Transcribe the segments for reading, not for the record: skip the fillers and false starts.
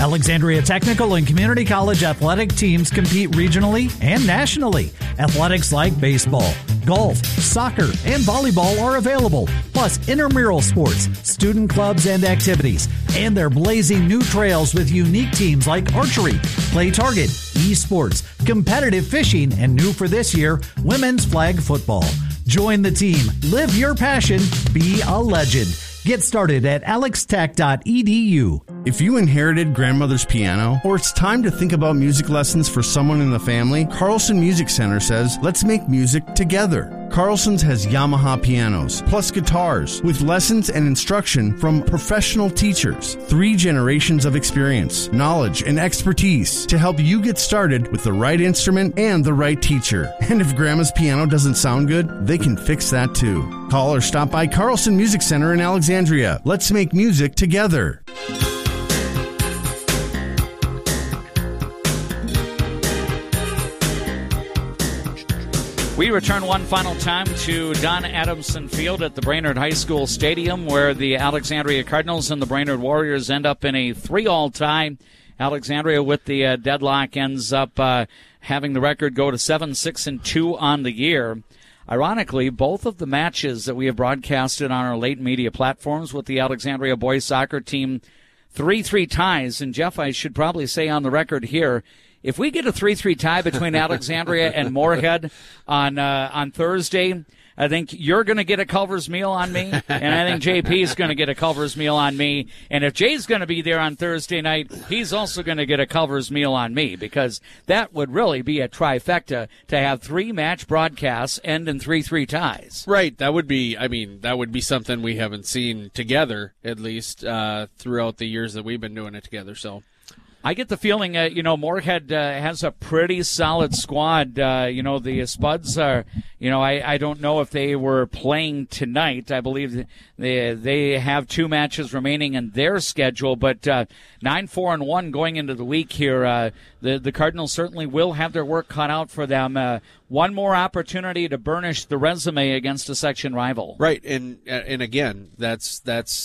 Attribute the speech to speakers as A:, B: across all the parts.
A: Alexandria Technical and Community College athletic teams compete regionally and nationally. Athletics like baseball, golf, soccer, and volleyball are available, plus intramural sports, student clubs, and activities. And they're blazing new trails with unique teams like archery, play target, esports, competitive fishing, and new for this year, women's flag football. Join the team, live your passion, be a legend. Get started at alextech.edu.
B: If you inherited grandmother's piano, or it's time to think about music lessons for someone in the family, Carlson Music Center says, let's make music together. Carlson's has Yamaha pianos, plus guitars, with lessons and instruction from professional teachers. 3 generations of experience, knowledge, and expertise to help you get started with the right instrument and the right teacher. And if grandma's piano doesn't sound good, they can fix that too. Call or stop by Carlson Music Center in Alexandria. Let's make music together.
C: We return one final time to Don Adamson Field at the Brainerd High School Stadium, where the Alexandria Cardinals and the Brainerd Warriors end up in a 3-all tie. Alexandria, with the deadlock, ends up having the record go to 7-6-2 on the year. Ironically, both of the matches that we have broadcasted on our late media platforms with the Alexandria boys soccer team, 3-3 ties. And, Jeff, I should probably say on the record here, if we get a 3-3 tie between Alexandria and Moorhead on Thursday, I think you're going to get a Culver's meal on me, and I think JP's going to get a Culver's meal on me. And if Jay's going to be there on Thursday night, he's also going to get a Culver's meal on me, because that would really be a trifecta to have 3 match broadcasts end in 3-3 ties.
D: Right. That would be something we haven't seen together, at least throughout the years that we've been doing it together. So
C: I get the feeling, Moorhead has a pretty solid squad. The Spuds are, I don't know if they were playing tonight. I believe they have 2 matches remaining in their schedule, but 9-4-1 going into the week here. The Cardinals certainly will have their work cut out for them. One more opportunity to burnish the resume against a section rival.
D: Right, and again, that's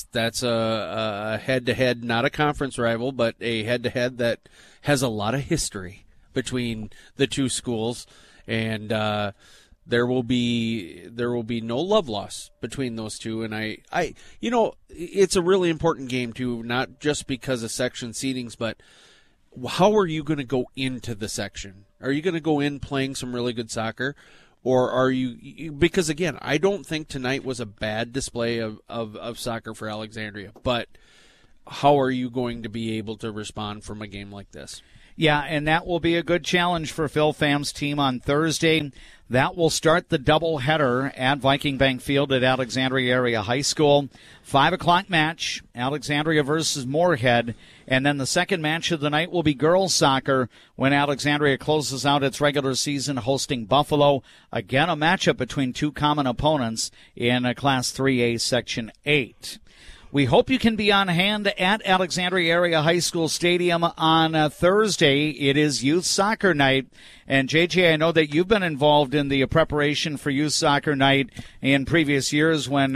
D: a head-to-head, not a conference rival, but a head-to-head that has a lot of history between the two schools, and there will be no love loss between those two. And I it's a really important game too, not just because of section seedings, but how are you going to go into the section? Are you going to go in playing some really good soccer? Or are you, because again, I don't think tonight was a bad display of soccer for Alexandria, but how are you going to be able to respond from a game like this?
C: Yeah, and that will be a good challenge for Phil Pham's team on Thursday. That will start the doubleheader at Viking Bank Field at Alexandria Area High School. 5 o'clock match, Alexandria versus Moorhead. And then the second match of the night will be girls soccer when Alexandria closes out its regular season hosting Buffalo. Again, a matchup between 2 common opponents in Class 3A Section 8. We hope you can be on hand at Alexandria Area High School Stadium on Thursday. It is Youth Soccer Night. And, JJ, I know that you've been involved in the preparation for Youth Soccer Night in previous years when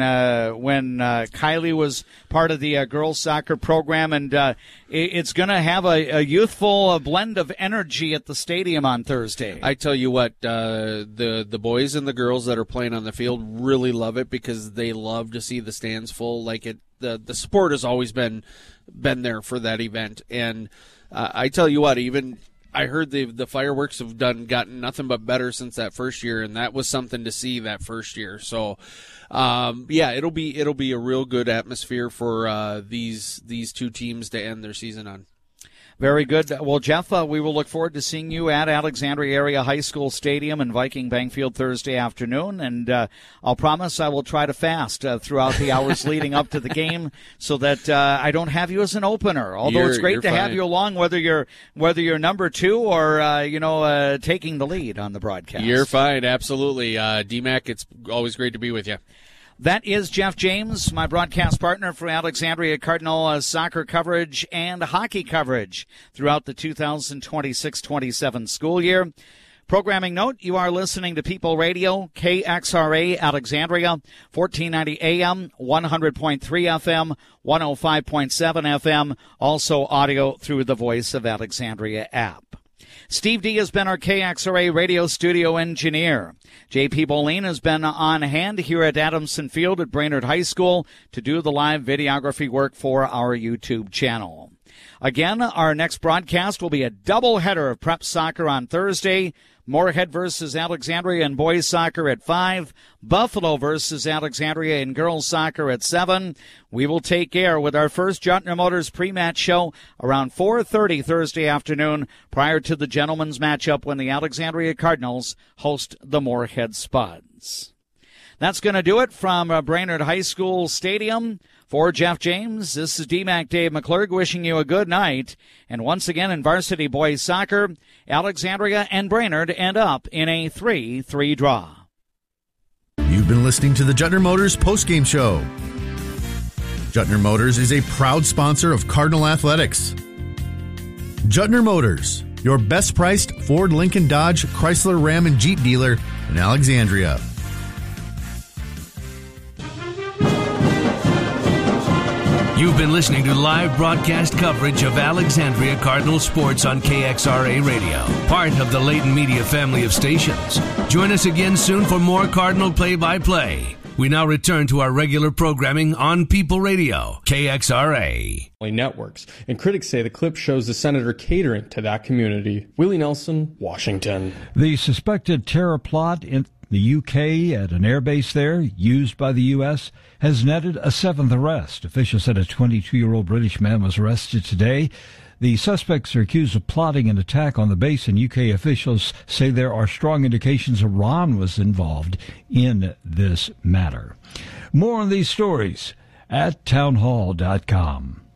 C: Kylie was part of the girls soccer program. And it's going to have a youthful blend of energy at the stadium on Thursday.
D: I tell you what, the boys and the girls that are playing on the field really love it because they love to see the stands full. Like the sport has always been there for that event. And I tell you what, even I heard the fireworks have gotten nothing but better since that first year, and that was something to see that first year. So, it'll be a real good atmosphere for these two teams to end their season on.
C: Very good. Well, Jeff, we will look forward to seeing you at Alexandria Area High School Stadium in Viking Bank Field Thursday afternoon. And I'll promise I will try to fast throughout the hours leading up to the game so that I don't have you as an opener. Although it's great to have you along, whether you're number 2 or, taking the lead on the broadcast.
D: You're fine. Absolutely. DMAC, it's always great to be with you.
C: That is Jeff James, my broadcast partner for Alexandria Cardinal soccer coverage and hockey coverage throughout the 2026-27 school year. Programming note, you are listening to People Radio, KXRA Alexandria, 1490 AM, 100.3 FM, 105.7 FM, also audio through the Voice of Alexandria app. Steve D has been our KXRA radio studio engineer. J.P. Boleen has been on hand here at Adamson Field at Brainerd High School to do the live videography work for our YouTube channel. Again, our next broadcast will be a doubleheader of prep soccer on Thursday. Moorhead versus Alexandria in boys soccer at 5. Buffalo versus Alexandria in girls soccer at 7. We will take air with our first Juttner Motors pre-match show around 4:30 Thursday afternoon prior to the gentlemen's matchup when the Alexandria Cardinals host the Moorhead Spuds. That's going to do it from Brainerd High School Stadium. For Jeff James, this is DMAC Dave McClurg wishing you a good night. And once again in varsity boys soccer, Alexandria and Brainerd end up in a 3-3 draw.
B: You've been listening to the Juttner Motors postgame show. Juttner Motors is a proud sponsor of Cardinal Athletics. Juttner Motors, your best priced Ford, Lincoln, Dodge, Chrysler, Ram, and Jeep dealer in Alexandria.
E: You've been listening to live broadcast coverage of Alexandria Cardinal sports on KXRA Radio, part of the Layton Media family of stations. Join us again soon for more Cardinal play-by-play. We now return to our regular programming on People Radio, KXRA.
F: Networks, and critics say the clip shows the senator catering to that community. Willie Nelson, Washington.
G: The suspected terror plot in the UK at an airbase there, used by the U.S., has netted a 7th arrest. Officials said a 22-year-old British man was arrested today. The suspects are accused of plotting an attack on the base, and UK officials say there are strong indications Iran was involved in this matter. More on these stories at townhall.com.